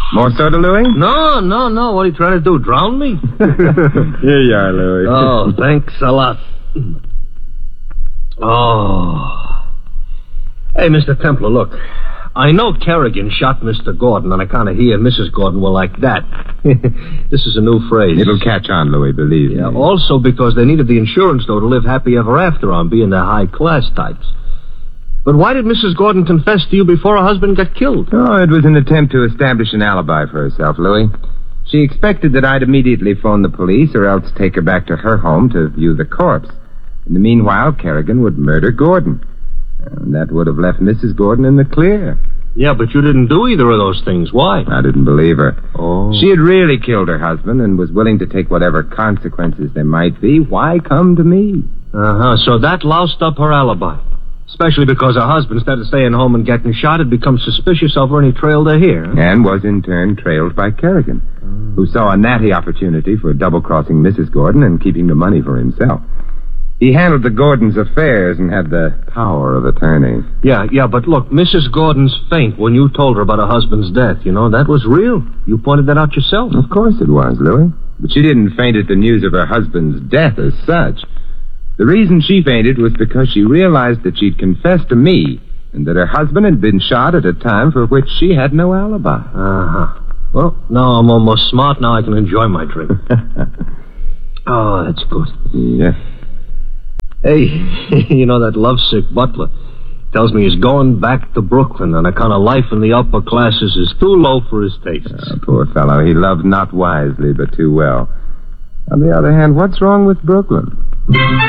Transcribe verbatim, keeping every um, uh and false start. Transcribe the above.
More soda, Louis? No, no, no. What are you trying to do, drown me? Here you are, Louis. Oh, thanks a lot. Oh. Hey, Mister Templar, look. I know Kerrigan shot Mister Gordon on account of he and Missus Gordon were like that. This is a new phrase. It'll catch on, Louis, believe yeah, me. Also because they needed the insurance, though, to live happy ever after on, being the high-class types. But why did Missus Gordon confess to you before her husband got killed? Oh, it was an attempt to establish an alibi for herself, Louis. She expected that I'd immediately phone the police or else take her back to her home to view the corpse. In the meanwhile, Kerrigan would murder Gordon. And that would have left Missus Gordon in the clear. Yeah, but you didn't do either of those things. Why? I didn't believe her. Oh. She had really killed her husband and was willing to take whatever consequences there might be. Why come to me? Uh-huh. So that loused up her alibi. Especially because her husband, instead of staying home and getting shot, had become suspicious of her and he trailed her here. Huh? And was in turn trailed by Kerrigan, mm. who saw a natty opportunity for double-crossing Missus Gordon and keeping the money for himself. He handled the Gordons' affairs and had the power of attorney. Yeah, yeah, but look, Missus Gordon's faint when you told her about her husband's death, you know, that was real. You pointed that out yourself. Of course it was, Louis. But she didn't faint at the news of her husband's death as such. The reason she fainted was because she realized that she'd confessed to me and that her husband had been shot at a time for which she had no alibi. Uh-huh. Well, now I'm almost smart. Now I can enjoy my drink. Oh, that's good. Yeah. Hey, you know that lovesick butler tells me he's going back to Brooklyn on account of life in the upper classes is too low for his tastes. Oh, poor fellow. He loved not wisely, but too well. On the other hand, what's wrong with Brooklyn?